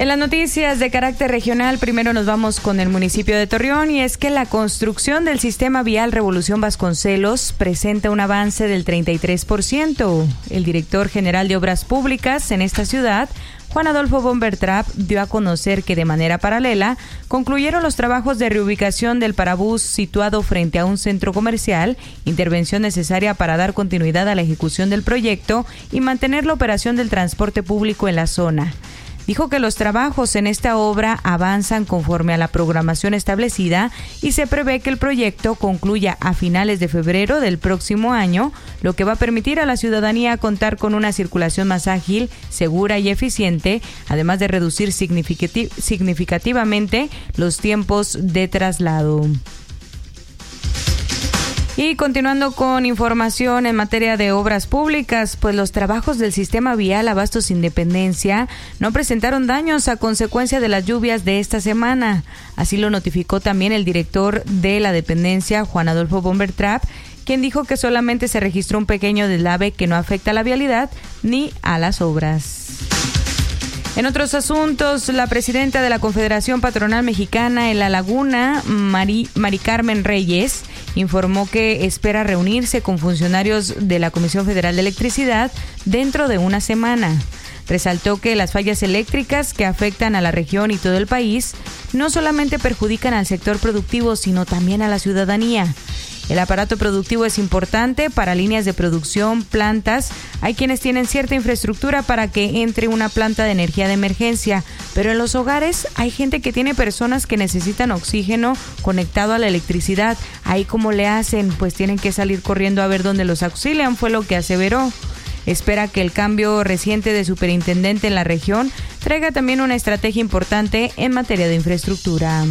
En las noticias de carácter regional, primero nos vamos con el municipio de Torreón, y es que la construcción del sistema vial Revolución Vasconcelos presenta un avance del 33%. El director general de Obras Públicas en esta ciudad, Juan Adolfo Bombertrap, dio a conocer que de manera paralela concluyeron los trabajos de reubicación del parabús situado frente a un centro comercial, intervención necesaria para dar continuidad a la ejecución del proyecto y mantener la operación del transporte público en la zona. Dijo que los trabajos en esta obra avanzan conforme a la programación establecida y se prevé que el proyecto concluya a finales de febrero del próximo año, lo que va a permitir a la ciudadanía contar con una circulación más ágil, segura y eficiente, además de reducir significativamente los tiempos de traslado. Y continuando con información en materia de obras públicas, pues los trabajos del sistema vial Abastos Independencia no presentaron daños a consecuencia de las lluvias de esta semana. Así lo notificó también el director de la dependencia, Juan Adolfo Bombertrap, quien dijo que solamente se registró un pequeño deslave que no afecta a la vialidad ni a las obras. En otros asuntos, la presidenta de la Confederación Patronal Mexicana en La Laguna, Mari Carmen Reyes, informó que espera reunirse con funcionarios de la Comisión Federal de Electricidad dentro de una semana. Resaltó que las fallas eléctricas que afectan a la región y todo el país no solamente perjudican al sector productivo, sino también a la ciudadanía. El aparato productivo es importante para líneas de producción, plantas. Hay quienes tienen cierta infraestructura para que entre una planta de energía de emergencia, pero en los hogares hay gente que tiene personas que necesitan oxígeno conectado a la electricidad. Ahí cómo le hacen, pues tienen que salir corriendo a ver dónde los auxilian, fue lo que aseveró. Espera que el cambio reciente de superintendente en la región traiga también una estrategia importante en materia de infraestructura.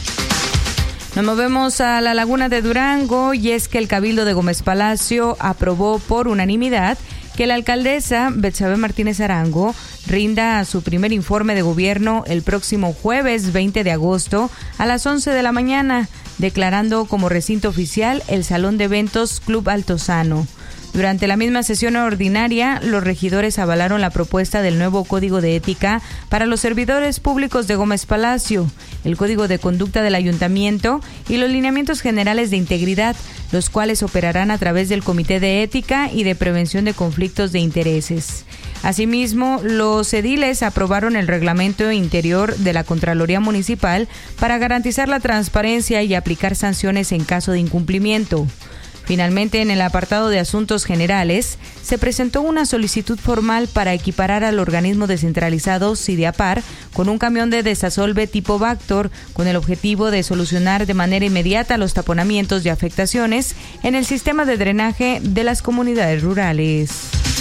Nos movemos a la Laguna de Durango, y es que el Cabildo de Gómez Palacio aprobó por unanimidad que la alcaldesa Betsabe Martínez Arango rinda su primer informe de gobierno el próximo jueves 20 de agosto a las 11 de la mañana, declarando como recinto oficial el Salón de Eventos Club Altozano. Durante la misma sesión ordinaria, los regidores avalaron la propuesta del nuevo Código de Ética para los servidores públicos de Gómez Palacio, el Código de Conducta del Ayuntamiento y los lineamientos generales de integridad, los cuales operarán a través del Comité de Ética y de Prevención de Conflictos de Intereses. Asimismo, los ediles aprobaron el reglamento interior de la Contraloría Municipal para garantizar la transparencia y aplicar sanciones en caso de incumplimiento. Finalmente, en el apartado de Asuntos Generales, se presentó una solicitud formal para equiparar al organismo descentralizado Sidiapar con un camión de desasolve tipo Bactor, con el objetivo de solucionar de manera inmediata los taponamientos y afectaciones en el sistema de drenaje de las comunidades rurales.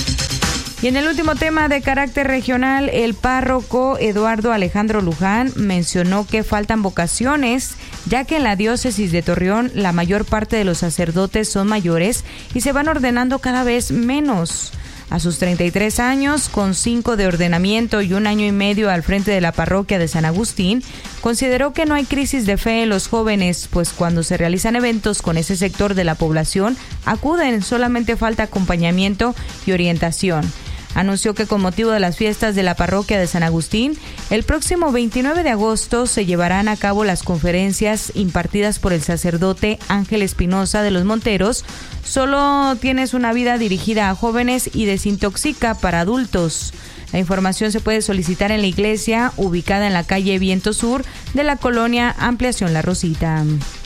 Y en el último tema de carácter regional, el párroco Eduardo Alejandro Luján mencionó que faltan vocaciones, ya que en la diócesis de Torreón la mayor parte de los sacerdotes son mayores y se van ordenando cada vez menos. A sus 33 años, con 5 de ordenamiento y 1 año y medio al frente de la parroquia de San Agustín, consideró que no hay crisis de fe en los jóvenes, pues cuando se realizan eventos con ese sector de la población, acuden, solamente falta acompañamiento y orientación. Anunció que con motivo de las fiestas de la parroquia de San Agustín, el próximo 29 de agosto se llevarán a cabo las conferencias impartidas por el sacerdote Ángel Espinosa de los Monteros. Solo tienes una vida dirigida a jóvenes y desintoxica para adultos. La información se puede solicitar en la iglesia, ubicada en la calle Viento Sur de la colonia Ampliación La Rosita.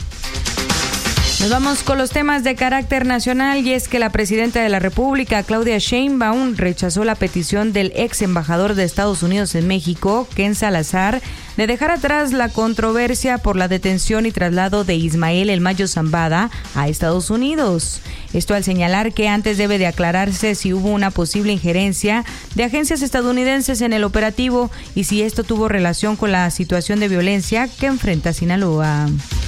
Nos vamos con los temas de carácter nacional, y es que la presidenta de la República, Claudia Sheinbaum, rechazó la petición del ex embajador de Estados Unidos en México, Ken Salazar, de dejar atrás la controversia por la detención y traslado de Ismael El Mayo Zambada a Estados Unidos. Esto al señalar que antes debe de aclararse si hubo una posible injerencia de agencias estadounidenses en el operativo y si esto tuvo relación con la situación de violencia que enfrenta Sinaloa.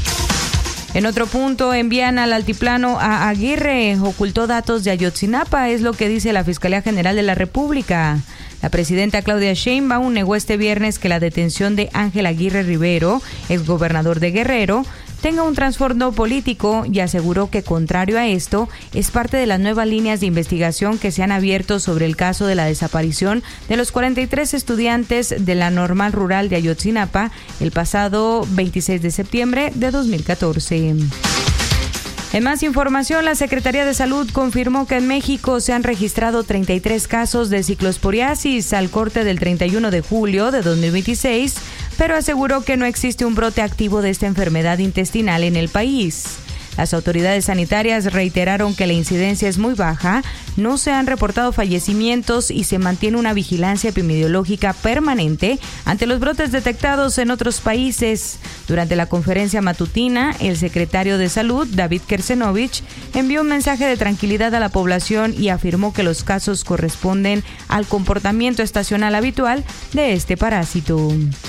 En otro punto, envían al altiplano a Aguirre, ocultó datos de Ayotzinapa, es lo que dice la Fiscalía General de la República. La presidenta Claudia Sheinbaum negó este viernes que la detención de Ángel Aguirre Rivero, exgobernador de Guerrero, tenga un trasfondo político y aseguró que, contrario a esto, es parte de las nuevas líneas de investigación que se han abierto sobre el caso de la desaparición de los 43 estudiantes de la Normal Rural de Ayotzinapa el pasado 26 de septiembre de 2014. En más información, la Secretaría de Salud confirmó que en México se han registrado 33 casos de ciclosporiasis al corte del 31 de julio de 2026, pero aseguró que no existe un brote activo de esta enfermedad intestinal en el país. Las autoridades sanitarias reiteraron que la incidencia es muy baja, no se han reportado fallecimientos y se mantiene una vigilancia epidemiológica permanente ante los brotes detectados en otros países. Durante la conferencia matutina, el secretario de Salud, David Kersenovich, envió un mensaje de tranquilidad a la población y afirmó que los casos corresponden al comportamiento estacional habitual de este parásito.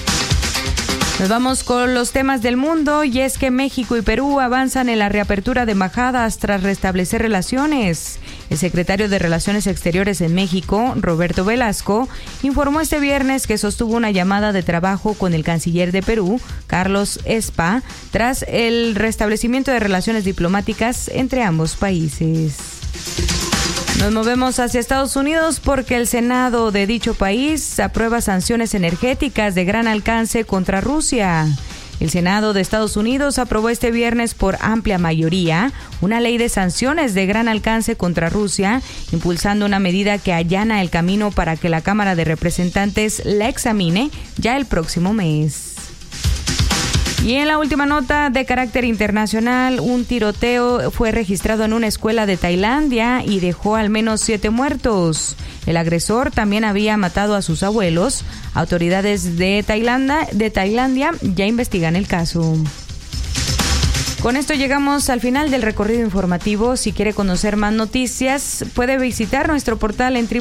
Nos vamos con los temas del mundo, y es que México y Perú avanzan en la reapertura de embajadas tras restablecer relaciones. El secretario de Relaciones Exteriores en México, Roberto Velasco, informó este viernes que sostuvo una llamada de trabajo con el canciller de Perú, Carlos Espa, tras el restablecimiento de relaciones diplomáticas entre ambos países. Nos movemos hacia Estados Unidos porque el Senado de dicho país aprueba sanciones energéticas de gran alcance contra Rusia. El Senado de Estados Unidos aprobó este viernes por amplia mayoría una ley de sanciones de gran alcance contra Rusia, impulsando una medida que allana el camino para que la Cámara de Representantes la examine ya el próximo mes. Y en la última nota de carácter internacional, un tiroteo fue registrado en una escuela de Tailandia y dejó al menos 7 muertos. El agresor también había matado a sus abuelos. Autoridades de Tailandia ya investigan el caso. Con esto llegamos al final del recorrido informativo. Si quiere conocer más noticias, puede visitar nuestro portal en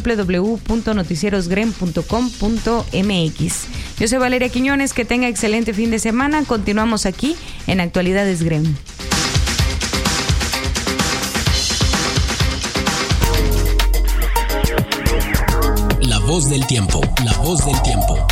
www.noticierosgrem.com.mx. Yo soy Valeria Quiñones, que tenga excelente fin de semana. Continuamos aquí en Actualidades Grem. La voz del tiempo, la voz del tiempo.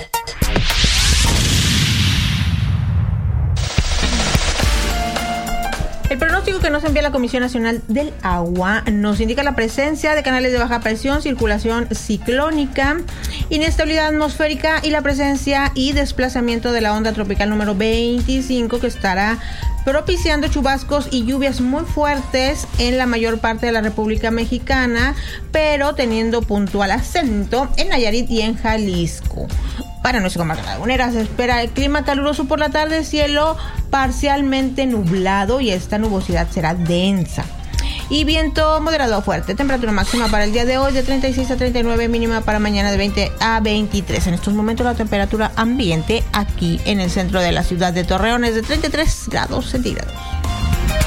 El pronóstico que nos envía la Comisión Nacional del Agua nos indica la presencia de canales de baja presión, circulación ciclónica, inestabilidad atmosférica y la presencia y desplazamiento de la onda tropical número 25, que estará propiciando chubascos y lluvias muy fuertes en la mayor parte de la República Mexicana, pero teniendo puntual acento en Nayarit y en Jalisco. Para nuestra comarca lagunera se espera el clima caluroso por la tarde, cielo parcialmente nublado y esta nubosidad será densa. Y viento moderado a fuerte. Temperatura máxima para el día de hoy de 36 a 39, mínima para mañana de 20 a 23. En estos momentos la temperatura ambiente aquí en el centro de la ciudad de Torreón es de 33 grados centígrados.